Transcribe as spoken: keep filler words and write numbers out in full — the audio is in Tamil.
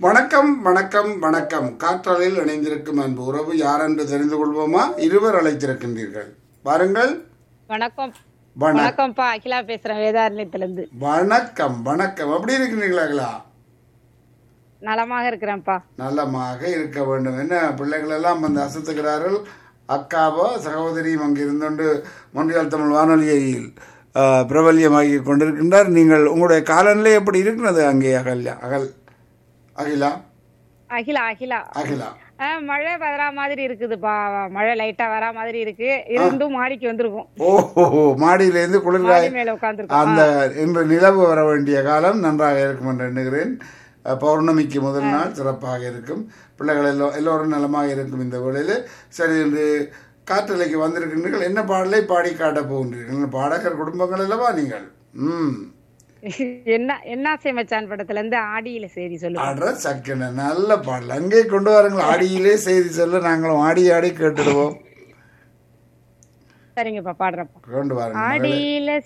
வணக்கம் வணக்கம் வணக்கம். காற்றலையில் இணைந்திருக்கும் அன்பு உறவு யார் என்று தெரிந்து கொள்வோமா? இருவர் அழைத்திருக்கின்றீர்கள், வாருங்கள். வணக்கம். வணக்கம் வணக்கம்ப்பா, அகிலா பேசுறேன் வேதாரண்யத்துல இருந்து. வணக்கம் வணக்கம். எப்படி இருக்கிறீங்களா அகிலா? நலமாக இருக்கிறேன்ப்பா. நலமாக இருக்க வேண்டும். என்ன பிள்ளைகள் எல்லாம் வந்து அசத்துக்கிறார்கள். அக்காவோ சகோதரியும் அங்கு இருந்துண்டு மொன்றியால் தமிழ் வானொலியில் அஹ், பிரபல்யமாகி கொண்டிருக்கின்றார். நீங்கள் உங்களுடைய காலநிலை எப்படி இருக்கிறது அங்கே அகல்யா அகல் அகிலா அகிலா அகிலா அகிலா ஆ, மழை வரா மாதிரி இருக்குதுப்பா. மழை லைட்டா வரா மாதிரி இருக்கு. இருந்தும் மாடிக்கு வந்திருக்கும். ஓஹோ, மாடியிலிருந்து குளிர்காய மாடி மேல உட்காந்துருக்கோம். அந்த இன்று நிலவு வர வேண்டிய காலம் நன்றாக இருக்கும் என்று எண்ணுகிறேன். அஹ், பௌர்ணமிக்கு முதல் நாள் சிறப்பாக இருக்கும். பிள்ளைகள் எல்லோ எல்லோரும் நலமாக இருக்கும் இந்த வேளையில். சரி, இன்று காற்றலைக்கு வந்திருக்கின்றீர்கள். என்ன பாடலை பாடி காட்டப் போகின்றீர்கள்? பாடகர் குடும்பங்கள் அல்லவா நீங்கள்? ம் என்ன என்னாசை மச்சான் படத்துல இருந்து ஆடியில செய்தி சொல்லுவாங்க. ஆடுற சக்கன நல்ல பாடல். அங்கே கொண்டு வாருங்கள். ஆடியிலே செய்தி சொல்ல நாங்களும் ஆடி ஆடி கேட்டுடுவோம். சரிங்கப்பா, பாடுறப்பா. கொண்டு வாருங்கள். ஆடியில